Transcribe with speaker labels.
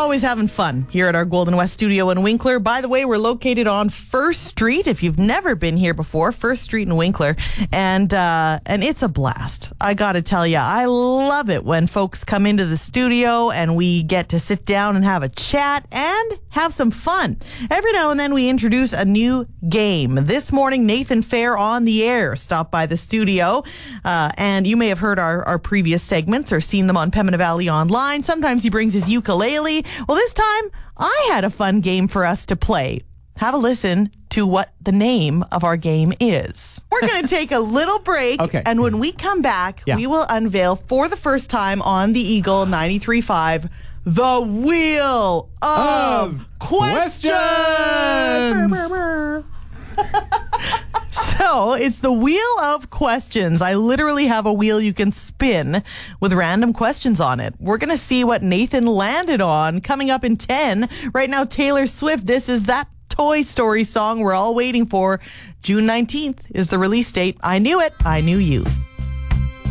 Speaker 1: always having fun here at our Golden West studio in Winkler. By the way, we're located on First Street. If you've never been here before, First Street in Winkler. And it's a blast. I got to tell you, I love it when folks come into the studio and we get to sit down and have a chat and have some fun. Every now and then we introduce a new game. This morning, Nathan Fair on the air stopped by the studio. And you may have heard our previous segments or seen them on Pembina Valley Online. Sometimes he brings his ukulele. Well, this time I had a fun game for us to play. Have a listen to what the name of our game is. We're going to take a little break.
Speaker 2: Okay.
Speaker 1: And when we come back, we will unveil for the first time on the Eagle 93.5 the Wheel of Questions. So it's the Wheel of Questions. I literally have a wheel you can spin with random questions on it. We're going to see what Nathan landed on coming up in 10. Right now, Taylor Swift, this is that Toy Story song we're all waiting for. June 19th is the release date. I knew it. I knew you.